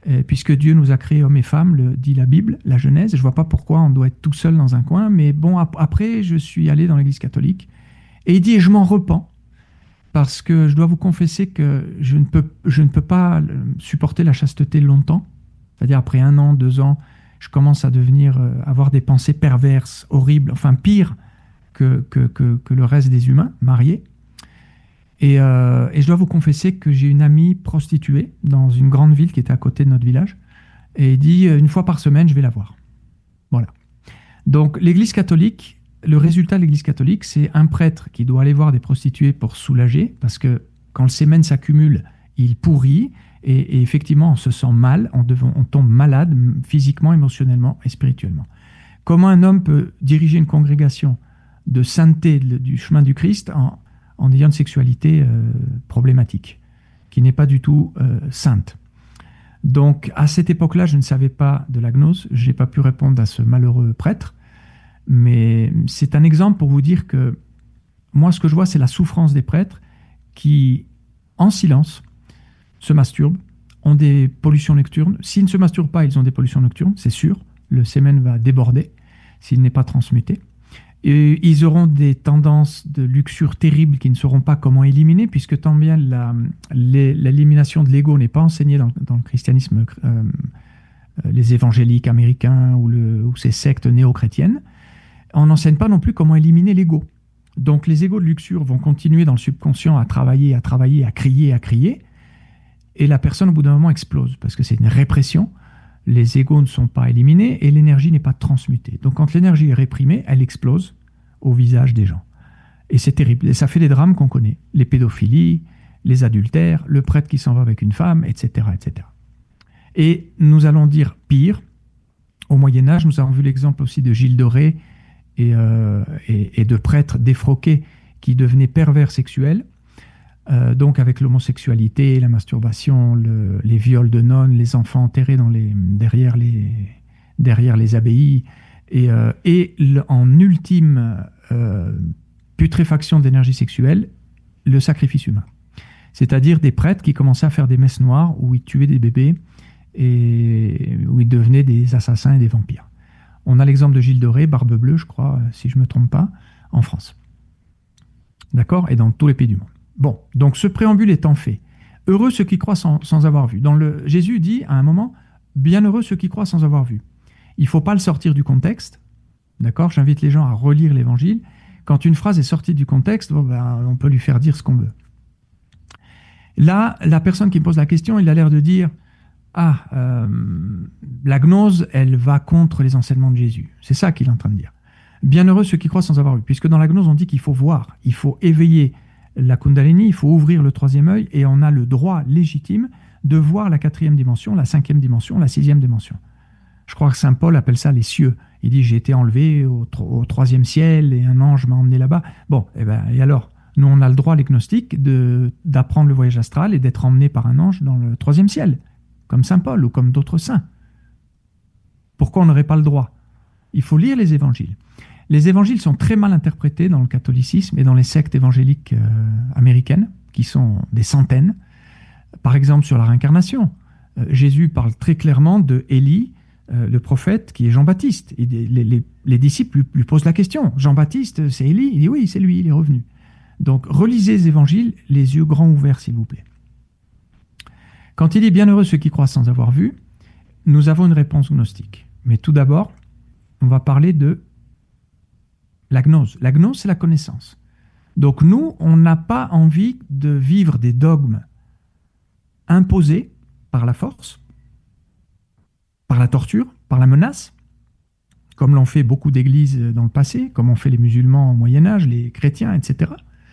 puisque Dieu nous a créés hommes et femmes, le dit la Bible, la Genèse. Je ne vois pas pourquoi on doit être tout seul dans un coin. Mais bon, après, je suis allé dans l'Église catholique. Et il dit, et je m'en repens, parce que je dois vous confesser que je ne peux pas supporter la chasteté longtemps. C'est-à-dire après 1 an, 2 ans, je commence à avoir des pensées perverses, horribles, enfin pires que le reste des humains mariés. Et je dois vous confesser que j'ai une amie prostituée dans une grande ville qui était à côté de notre village. Et il dit, 1 fois par semaine, je vais la voir. Voilà. Donc l'Église catholique, le résultat de l'Église catholique, c'est un prêtre qui doit aller voir des prostituées pour soulager, parce que quand le sémen s'accumule, il pourrit, et effectivement, on se sent mal, on tombe malade physiquement, émotionnellement et spirituellement. Comment un homme peut diriger une congrégation de sainteté du chemin du Christ en ayant une sexualité problématique, qui n'est pas du tout sainte. Donc, à cette époque-là, je ne savais pas de la gnose, je n'ai pas pu répondre à ce malheureux prêtre, mais c'est un exemple pour vous dire que moi, ce que je vois, c'est la souffrance des prêtres qui, en silence, se masturbent, ont des pollutions nocturnes. S'ils ne se masturbent pas, ils ont des pollutions nocturnes, c'est sûr. Le sémen va déborder s'il n'est pas transmuté. Et ils auront des tendances de luxure terribles qu'ils ne sauront pas comment éliminer, puisque tant bien l'élimination de l'ego n'est pas enseignée dans le christianisme, les évangéliques américains ou ces sectes néo-chrétiennes, on n'enseigne pas non plus comment éliminer l'ego. Donc les égos de luxure vont continuer dans le subconscient à travailler, à crier, et la personne au bout d'un moment explose, parce que c'est une répression. Les égos ne sont pas éliminés et l'énergie n'est pas transmutée. Donc quand l'énergie est réprimée, elle explose au visage des gens. Et c'est terrible. Et ça fait les drames qu'on connaît. Les pédophilies, les adultères, le prêtre qui s'en va avec une femme, etc., etc. Et nous allons dire pire. Au Moyen-Âge, nous avons vu l'exemple aussi de Gilles de Rais et de prêtres défroqués qui devenaient pervers sexuels. Donc avec l'homosexualité, la masturbation, les viols de nonnes, les enfants enterrés derrière les abbayes, et en ultime putréfaction d'énergie sexuelle, le sacrifice humain. C'est-à-dire des prêtres qui commençaient à faire des messes noires où ils tuaient des bébés et où ils devenaient des assassins et des vampires. On a l'exemple de Gilles de Rais, Barbe Bleue, je crois, si je ne me trompe pas, en France. D'accord ? Et dans tous les pays du monde. Bon, donc ce préambule étant fait, heureux ceux qui croient sans avoir vu. Jésus dit à un moment, bienheureux ceux qui croient sans avoir vu. Il ne faut pas le sortir du contexte, d'accord ? J'invite les gens à relire l'évangile. Quand une phrase est sortie du contexte, on peut lui faire dire ce qu'on veut. Là, la personne qui me pose la question, il a l'air de dire, la gnose, elle va contre les enseignements de Jésus. C'est ça qu'il est en train de dire. Bienheureux ceux qui croient sans avoir vu, puisque dans la gnose, on dit qu'il faut voir, il faut éveiller la Kundalini, il faut ouvrir le 3e œil et on a le droit légitime de voir la 4e dimension, la 5e dimension, la 6e dimension. Je crois que Saint Paul appelle ça les cieux. Il dit, j'ai été enlevé au 3e ciel et un ange m'a emmené là-bas. Bon, et alors, nous on a le droit, les gnostiques, d'apprendre le voyage astral et d'être emmené par un ange dans le 3e ciel, comme Saint Paul ou comme d'autres saints. Pourquoi on n'aurait pas le droit ? Il faut lire les évangiles. Les évangiles sont très mal interprétés dans le catholicisme et dans les sectes évangéliques américaines, qui sont des centaines. Par exemple, sur la réincarnation. Jésus parle très clairement de Élie, le prophète, qui est Jean-Baptiste. Et les disciples lui posent la question. Jean-Baptiste, c'est Élie ? Il dit oui, c'est lui, il est revenu. Donc, relisez les évangiles, les yeux grands ouverts, s'il vous plaît. Quand il dit « Bienheureux ceux qui croient sans avoir vu », nous avons une réponse gnostique. Mais tout d'abord, on va parler de la gnose. La gnose, c'est la connaissance. Donc nous, on n'a pas envie de vivre des dogmes imposés par la force, par la torture, par la menace, comme l'ont fait beaucoup d'églises dans le passé, comme ont fait les musulmans au Moyen-Âge, les chrétiens, etc.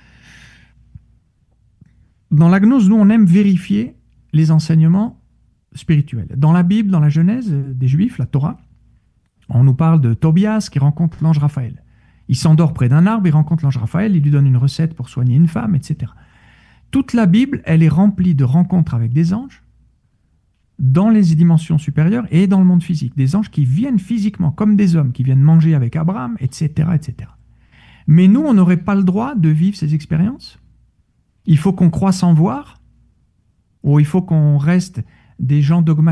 Dans la gnose, nous, on aime vérifier les enseignements spirituels. Dans la Bible, dans la Genèse des Juifs, la Torah, on nous parle de Tobias qui rencontre l'ange Raphaël. Il s'endort près d'un arbre, il rencontre l'ange Raphaël, il lui donne une recette pour soigner une femme, etc. Toute la Bible, elle est remplie de rencontres avec des anges dans les dimensions supérieures et dans le monde physique. Des anges qui viennent physiquement, comme des hommes, qui viennent manger avec Abraham, etc., etc. Mais nous, on n'aurait pas le droit de vivre ces expériences. Il faut qu'on croie sans voir, ou il faut qu'on reste des gens dogmatiques